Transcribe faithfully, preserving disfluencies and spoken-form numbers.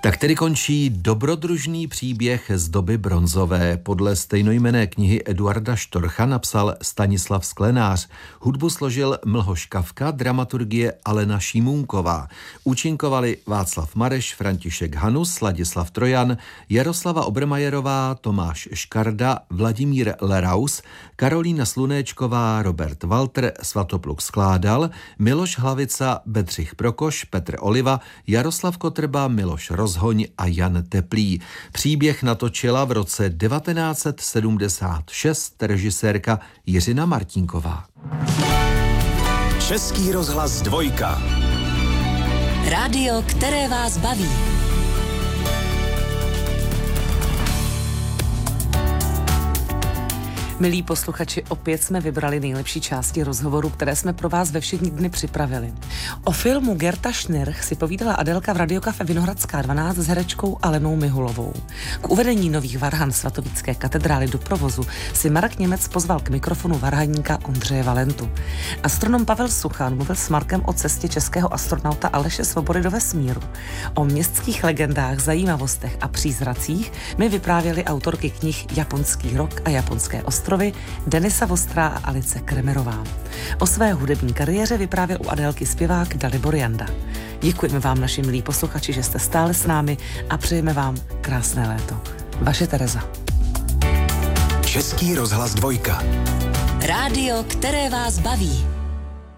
Tak tedy končí dobrodružný příběh z doby bronzové. Podle stejnojmenné knihy Eduarda Štorcha napsal Stanislav Sklenář. Hudbu složil Mlhoš Kafka, dramaturgie Alena Šimůnková. Účinkovali Václav Mareš, František Hanus, Ladislav Trojan, Jaroslava Obermajerová, Tomáš Škarda, Vladimír Leraus, Karolína Slunéčková, Robert Walter, Svatopluk Skládal, Miloš Hlavica, Bedřich Prokoš, Petr Oliva, Jaroslav Kotrba, Miloš Rozhoň a Jan Teplý. Příběh natočila v roce devatenáct set sedmdesát šest režisérka Jiřina Martinková. Český rozhlas dvojka. Rádio, které vás baví. Milí posluchači, opět jsme vybrali nejlepší části rozhovoru, které jsme pro vás ve všechny dny připravili. O filmu Gerta Schnirch si povídala Adelka v Radiokafe Vinohradská dvanáct s herečkou Alenou Mihulovou. K uvedení nových varhan svatovícké katedrály do provozu si Marek Němec pozval k mikrofonu varhaníka Ondřeje Valentu. Astronom Pavel Suchan mluvil s Markem o cestě českého astronauta Aleše Svobody do vesmíru. O městských legendách, zajímavostech a přízracích mi vyprávěly autorky knih Japonský rok a Japonské ostrovy Denisa Vostrá a Alice Kremerová. O své hudební kariéře vyprávěl u Adélky zpěvák Dalibor Janda. Děkujeme vám, naši milí posluchači, že jste stále s námi a přejeme vám krásné léto. Vaše Tereza. Český rozhlas dvojka. Rádio, které vás baví.